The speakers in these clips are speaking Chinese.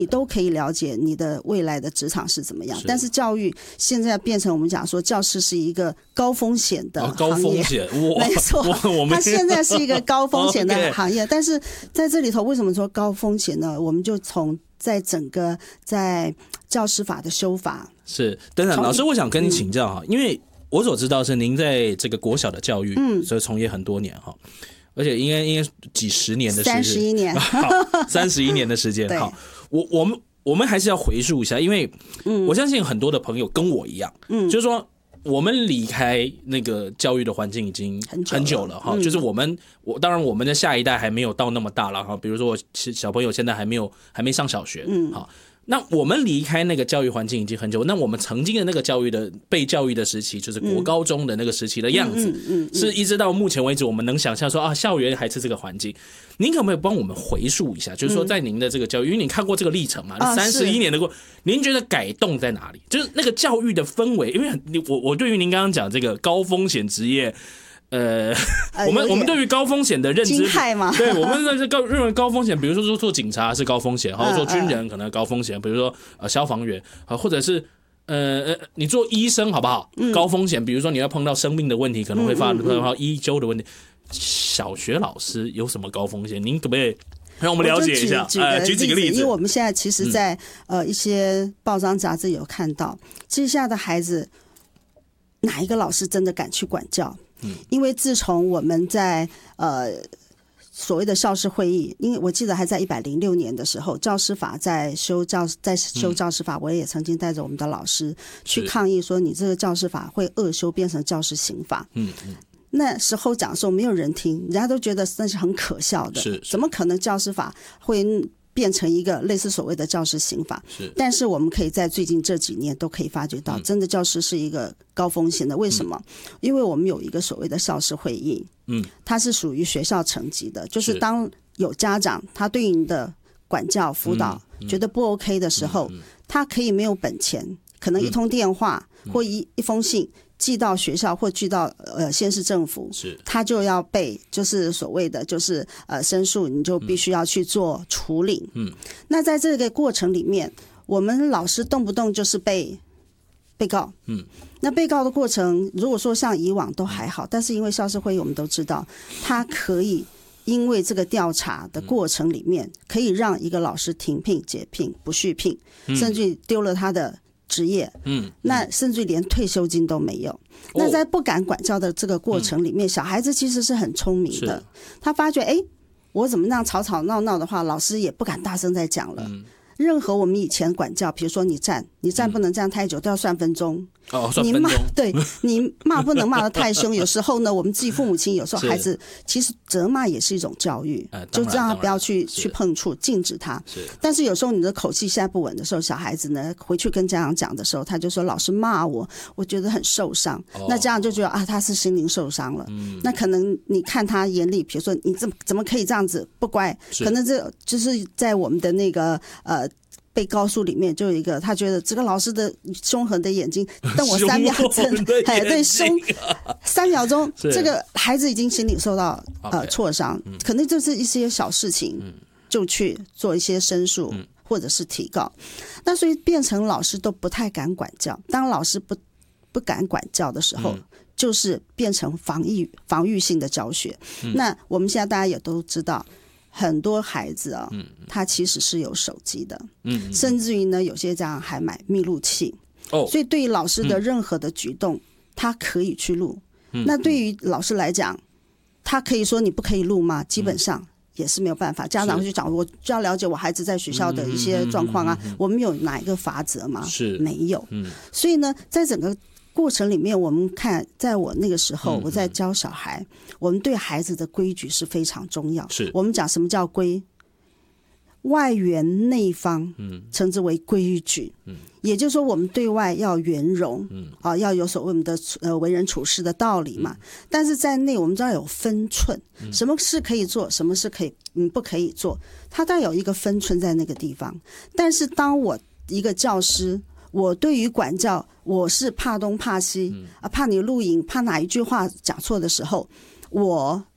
你都可以了解你的未来的职场是怎么样。但是教育现在变成我们讲说，教师是一个高风险的行业， 高风险， 没错，它现在是一个高风险的行业。但是在这里头，为什么说高风险呢？我们就从在整个在教师法的修法是等等，老师，我想跟你请教哈，因为我所知道是您在这个国小的教育，所以从业很多年哈。而且应该几十年的时间 ，31年， 好，31年的时间。好，我们还是要回溯一下，因为我相信很多的朋友跟我一样，就是说我们离开那个教育的环境已经很久了哈，就是当然我们的下一代还没有到那么大了哈，比如说我小朋友现在还没上小学，好。那我们离开那个教育环境已经很久，那我们曾经的那个被教育的时期，就是国高中的那个时期的样子，是一直到目前为止我们能想象说啊，校园还是这个环境。您可不可以帮我们回溯一下，就是说在您的这个教育，因为你看过这个历程嘛，31年的过，您觉得改动在哪里？就是那个教育的氛围，因为我对于您刚刚讲这个高风险职业。我们对于高风险的认知，对，我们认为高风险，比如说做警察是高风险，或者做军人可能高风险，比如说消防员，或者是你做医生好不好？高风险，比如说你要碰到生命的问题，可能会碰到医纠的问题。小学老师有什么高风险？您可不可以让我们了解一下？举几个例子， 因为我们现在其实在一些报章杂志有看到，接下来的孩子哪一个老师真的敢去管教？因为自从我们在所谓的校事会议，因为我记得还在106年的时候，教师法在修教师法，我也曾经带着我们的老师去抗议说，你这个教师法会恶修变成教师刑法。那时候讲说没有人听，人家都觉得那是很可笑的，怎么可能教师法会变成一个类似所谓的教师刑法？但是我们可以在最近这几年都可以发觉到，真的教师是一个高风险的。为什么？因为我们有一个所谓的校事会议，它是属于学校层级的，就是当有家长他对你的管教辅导觉得不 OK 的时候，他可以没有本钱，可能一通电话或一封信寄到学校或寄到县市政府，他就要被就是所谓的就是申诉，你就必须要去做处理。那在这个过程里面，我们老师动不动就是被告。那被告的过程，如果说像以往都还好，但是因为校事会议我们都知道，他可以因为这个调查的过程里面，可以让一个老师停聘、解聘、不续聘，甚至丢了他的职业，那甚至连退休金都没有。那在不敢管教的这个过程里面，小孩子其实是很聪明的，他发觉我怎么那样吵吵闹闹的话，老师也不敢大声再讲了。任何我们以前管教，比如说你站不能站太久，都要算分钟。你骂，对，你骂不能骂得太凶。有时候呢，我们自己父母亲有时候孩子其实责骂也是一种教育，就让他不要去碰触，禁止他。但是有时候你的口气下不稳的时候，小孩子呢回去跟家长讲的时候，他就说老师骂我觉得很受伤。那家长就觉得他是心灵受伤了。那可能你看他眼里，比如说你怎么可以这样子不乖？可能这就是在我们的那个被告诉里面就有一个，他觉得这个老师的凶狠的眼睛瞪我3秒钟，对，3秒钟，这个孩子已经心理受到挫伤，可能就是一些小事情就去做一些申诉或者是提告。那所以变成老师都不太敢管教。当老师不敢管教的时候，就是变成防御性的教学。那我们现在大家也都知道，很多孩子他其实是有手机的，甚至于呢，有些家长还买密录器，所以对于老师的任何的举动，他可以去录。那对于老师来讲，他可以说你不可以录吗？基本上也是没有办法。家长会去讲，我就要了解我孩子在学校的一些状况啊，我们有哪一个法则吗？没有。所以呢，在整个过程里面，我们看，在我那个时候，我在教小孩，我们对孩子的规矩是非常重要。我们讲什么叫规？外圆内方，称之为规矩。也就是说，我们对外要圆融，要有所谓我们的为人处事的道理嘛。但是在内，我们知道有分寸，什么是可以做，什么是可以不可以做，它都有一个分寸在那个地方。但是当我一个教师，我对于管教，我是怕东怕西，怕你录影，怕哪一句话讲错的时候，我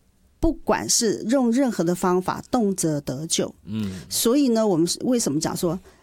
不管是用任何的方法，动辄得救。所以呢，我们为什么讲说